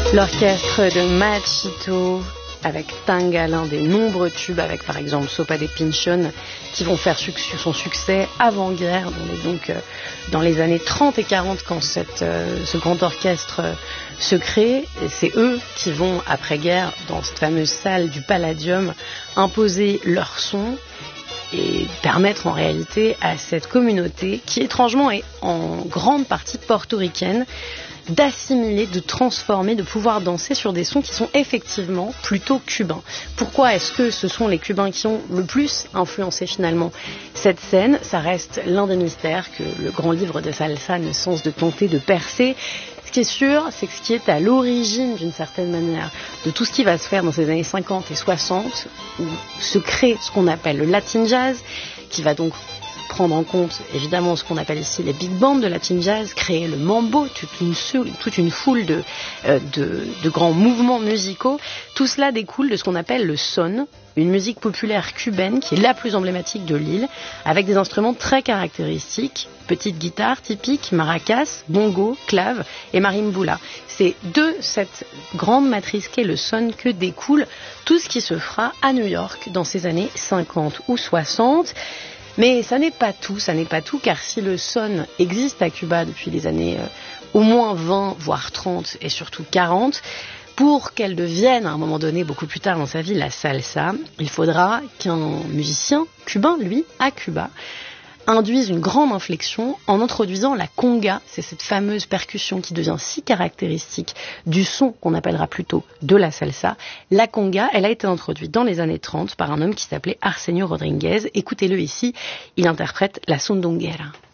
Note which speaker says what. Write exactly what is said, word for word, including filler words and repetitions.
Speaker 1: L'orchestre de Machito avec Tanga, l'un des nombreux tubes avec par exemple Sopa de Pinchon qui vont faire son succès avant-guerre. On est donc dans les années trente et quarante quand cette, ce grand orchestre se crée. Et c'est eux qui vont après-guerre dans cette fameuse salle du Palladium imposer leur son et permettre en réalité à cette communauté qui étrangement est en grande partie portoricaine d'assimiler, de transformer, de pouvoir danser sur des sons qui sont effectivement plutôt cubains. Pourquoi est-ce que ce sont les Cubains qui ont le plus influencé finalement cette scène? Ça reste l'un des mystères que le grand livre de salsa ne cesse de tenter de percer. Ce qui est sûr, c'est que ce qui est à l'origine d'une certaine manière de tout ce qui va se faire dans ces années cinquante et soixante, où se crée ce qu'on appelle le Latin Jazz, qui va donc prendre en compte évidemment ce qu'on appelle ici les big bands de Latin Jazz, créer le mambo, toute une, toute une foule de, euh, de, de grands mouvements musicaux. Tout cela découle de ce qu'on appelle le son, une musique populaire cubaine qui est la plus emblématique de l'île, avec des instruments très caractéristiques, petite guitare typique, maracas, bongo, clave et marimbula. C'est de cette grande matrice qu'est le son que découle tout ce qui se fera à New York dans ces années cinquante ou soixante. Mais ça n'est pas tout, ça n'est pas tout, car si le son existe à Cuba depuis les années euh, au moins vingt, voire trente et surtout quarante, pour qu'elle devienne à un moment donné, beaucoup plus tard dans sa vie, la salsa, il faudra qu'un musicien cubain, lui, à Cuba, induise une grande inflexion en introduisant la conga. C'est cette fameuse percussion qui devient si caractéristique du son qu'on appellera plutôt de la salsa. La conga, elle a été introduite dans les années trente par un homme qui s'appelait Arsenio Rodriguez. Écoutez-le ici, il interprète la sandunguera.